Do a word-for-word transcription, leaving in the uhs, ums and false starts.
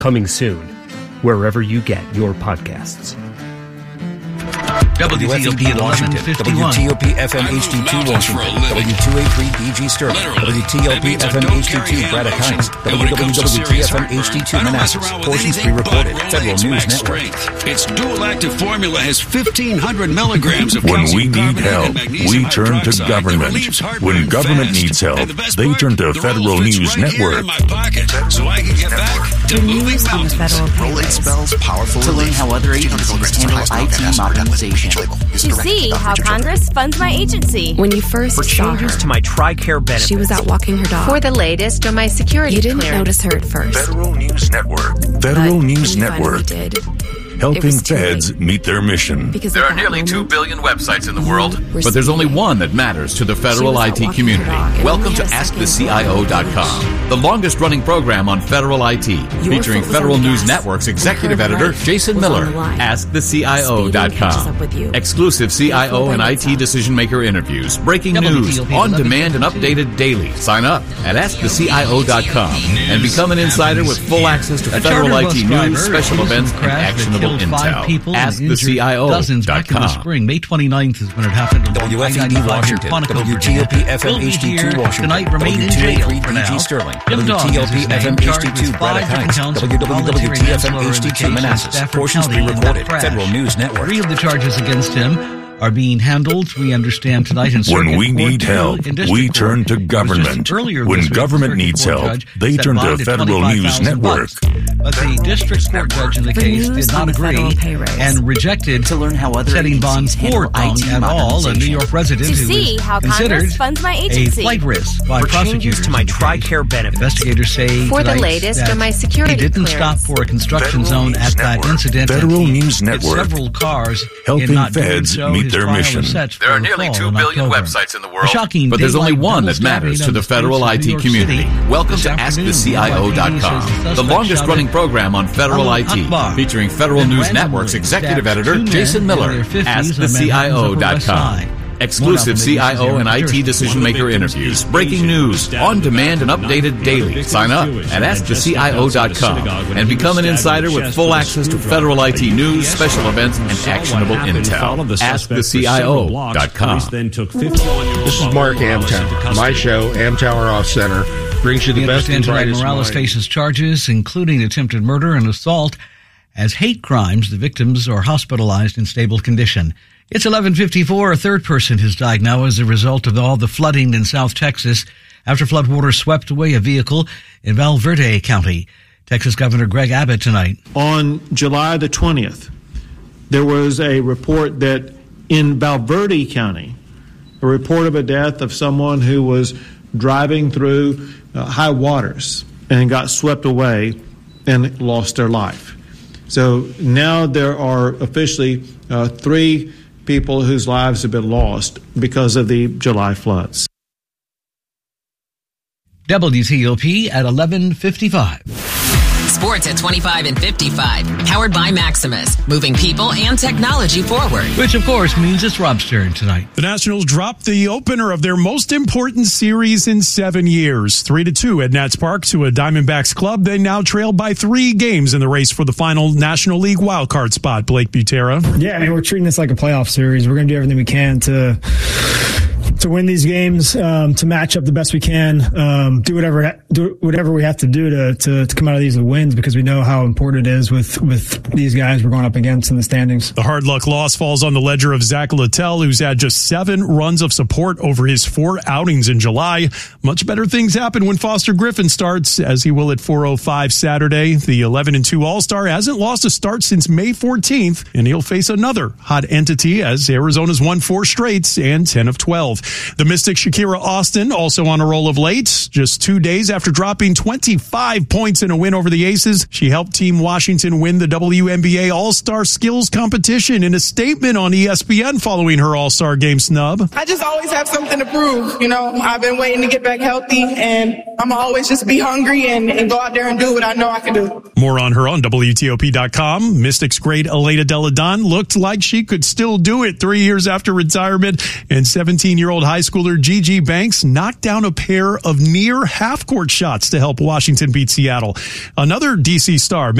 Coming soon, wherever you get your podcasts. W F E D Washington, W T O P F M H D two Washington, W two eighty-three D G Sterling, W T L P F M H D two Braddock Heights, W W W T F M H D two Manassas, portions pre-recorded, Federal News Network. Its dual active formula has fifteen hundred milligrams of When we need help, we turn to government. When government needs help, they turn to Federal News Network. So I can get back to moving mountains. Rolling spells powerful to learn how other agencies handle I T modernization. To see how Congress funds my agency. When you first For saw changes her, to my TRICARE benefits. she was out walking her dog. For the latest on my security You didn't clearance. notice her at first. Federal News Network. Federal But News when you finally Network. did, Helping was too feds late. meet their mission. because There at are that nearly two moment, billion websites in the world, were but there's only speaking. one that matters to the federal was I out T walking community. her dog and Welcome only to had a ask the second C I O dot com, the longest running program on federal I T, featuring foot was Federal on the News gas. Network's executive Her editor, life Jason was on Miller. the line. ask the C I O dot Speeding catches com. up with you. Exclusive C I O Before and by I T itself. decision maker interviews, breaking W news, T O P on demand and updated daily. Sign up at ask the C I O dot com and become an insider with full access to A federal charter I bus T driver news, special accused of events, a and crash that actionable killed five people intel. and ask the injured C I O dozens dot back in the com. spring. May twenty-ninth is when it happened. along W F E D I ninety-five near Washington, Quantico, W T O P Virginia. F M Will be H D here two Washington, tonight, remain W in two jail eighty-three for D G now. Sterling, Jim W Dawes T L is P his F M name, H D charged two with Braddock five Heights, counts of W W W voluntary T F M manslaughter H D in the two case of Manassas, Stafford portions County in that pre-recorded, crash. Federal News Network. Three of the charges against him are being handled, we understand, tonight in circuit When we court, need two help, in district we court. turn to It was just government. earlier When this week, the government circuit needs court help, judge they set turn to bond at Federal twenty-five News thousand Network. bucks. But the district court judge in the The case news did on not the agree federal pay raise. and rejected To learn how other setting bond agencies for handle I Tong T at all, a New modernization. York resident To who see is how considered Congress funds my a agency. flight risk by For prosecutors. changes to my in the case. TRICARE benefits. Investigators say For the tonight latest that on my security he didn't stop clearance. for a construction Federal zone News at that Network. incident. Federal and he News hit Network. several cars Helping in not doing feds so. meet His their trial mission. is set There for are the nearly fall two in billion October. websites in the A world, shocking but there's only daylight one double that matters stabbing to on the federal streets I of T New York community. City. Welcome This to ask the afternoon, C I O dot N Y P D com, says the the suspect longest shouted, running program on federal "Allah I T, Akbar," featuring Federal then News randomly Network's executive stabbed editor, two men Jason in Miller. their fifties ask the on C I O Manhattan's dot Upper West com. Side. Exclusive C I O and I T decision maker interviews, breaking news, on demand and updated daily. Sign up at ask the C I O dot com and become an insider with full access to federal I T news, special events, and actionable intel. ask the C I O dot com. This is Mark Amtower. My show, Amtower Off Center, brings you the We best and understand tonight brightest Morales mind. faces charges, including attempted murder and assault. As hate crimes, the victims are hospitalized in stable condition. It's eleven fifty-four. A third person has died now as a result of all the flooding in South Texas after floodwaters swept away a vehicle in Val Verde County. Texas Governor Greg Abbott tonight. On July the twentieth, there was a report that in Val Verde County, a report of a death of someone who was driving through uh, high waters and got swept away and lost their life. So now there are officially uh, three people whose lives have been lost because of the July floods. W T O P at eleven fifty-five. Sports at twenty-five and fifty-five. Powered by Maximus. Moving people and technology forward. Which, of course, means it's Rob's turn tonight. The Nationals dropped the opener of their most important series in seven years. Three to two at Nats Park to a Diamondbacks club. They now trail by three games in the race for the final National League wildcard spot. Blake Butera. Yeah, I mean, we're treating this like a playoff series. We're going to do everything we can to to win these games, um, to match up the best we can, um, do whatever do whatever we have to do to, to to come out of these with wins, because we know how important it is with with these guys we're going up against in the standings. The hard luck loss falls on the ledger of Zach Littell, who's had just seven runs of support over his four outings in July. Much better things happen when Foster Griffin starts, as he will at four oh five Saturday. The eleven and two All-Star hasn't lost a start since May fourteenth, and he'll face another hot entity as Arizona's won four straights and ten of twelve. The Mystic Shakira Austin also on a roll of late. Just two days after dropping twenty-five points in a win over the Aces, she helped Team Washington win the W N B A All-Star Skills Competition. In a statement on E S P N following her All-Star Game snub, I just always have something to prove. You know, I've been waiting to get back healthy, and I'm always just be hungry and, and go out there and do what I know I can do. More on her on W T O P dot com. Mystics great Elena Delle Donne looked like she could still do it three years after retirement, and seventeen-year-old eighteen-year-old high schooler Gigi Banks knocked down a pair of near half-court shots to help Washington beat Seattle. Another D C star